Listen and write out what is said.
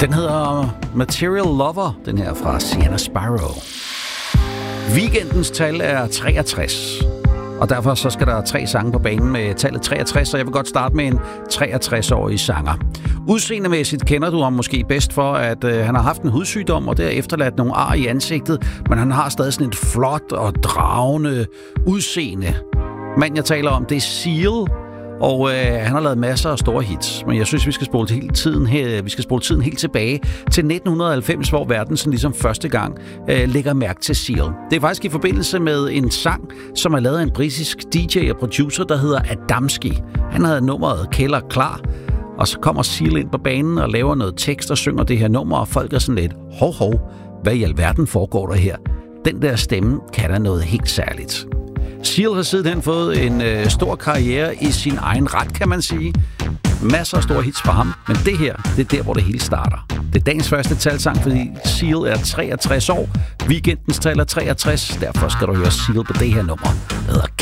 Den hedder Material Lover, den her fra Sienna Sparrow. Weekendens tal er 63, og derfor så skal der 3 sange på banen med tallet 63, så jeg vil godt starte med en 63-årig sanger. Udseendemæssigt kender du ham måske bedst for, at han har haft en hudsygdom, og det har efterladt nogle ar i ansigtet, men han har stadig sådan et flot og dragende udseende. Manden, jeg taler om, det er Seal, og han har lavet masser af store hits, men jeg synes, vi skal spole tiden helt tilbage til 1990, hvor verden sådan ligesom første gang lægger mærke til Seal. Det er faktisk i forbindelse med en sang, som er lavet af en britisk DJ og producer, der hedder Adamski. Han havde nummeret Kælder klar, og så kommer Seal ind på banen og laver noget tekst og synger det her nummer, og folk er sådan lidt, hov, hvad i alverden foregår der her? Den der stemme kan der noget helt særligt. Seal har sidenhen fået en stor karriere i sin egen ret, kan man sige. Masser af store hits for ham, men det her, det er der, hvor det hele starter. Det er dagens første talsang, fordi Seal er 63 år. Weekendens tal er 63, derfor skal du høre Seal på det her nummer. Det hedder